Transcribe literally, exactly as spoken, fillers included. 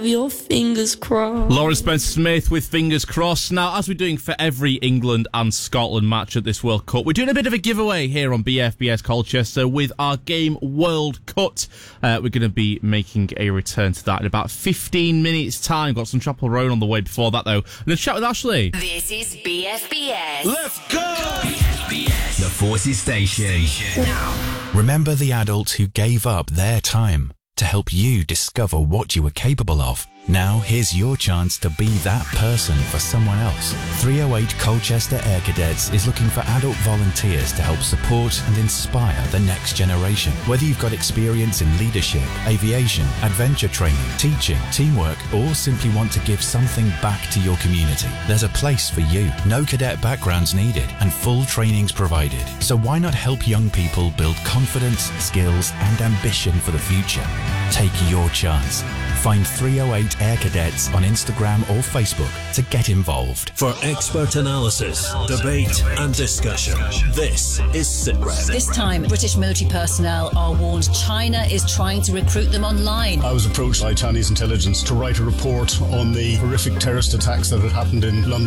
Your fingers crossed. Lauren Spencer-Smith with Fingers Crossed. Now, as we're doing for every England and Scotland match at this World Cup, we're doing a bit of a giveaway here on B F B S Colchester with our game World Cut. Uh, we're going to be making a return to that in about fifteen minutes' time. Got some Chapel Roan on the way before that, though. And a chat with Ashley. This is B F B S. Let's go! B F B S, the Forces Station. Now. Remember the adult who gave up their time to help you discover what you were capable of. Now here's your chance to be that person for someone else. three oh eight Colchester Air Cadets is looking for adult volunteers to help support and inspire the next generation. Whether you've got experience in leadership, aviation, adventure training, teaching, teamwork, or simply want to give something back to your community, there's a place for you. No cadet backgrounds needed and full trainings provided. So why not help young people build confidence, skills, and ambition for the future? Take your chance. Find three oh eight Air Cadets on Instagram or Facebook to get involved. For expert analysis, debate and discussion, this is SITREP. This time, British military personnel are warned China is trying to recruit them online. I was approached by Chinese intelligence to write a report on the horrific terrorist attacks that had happened in London.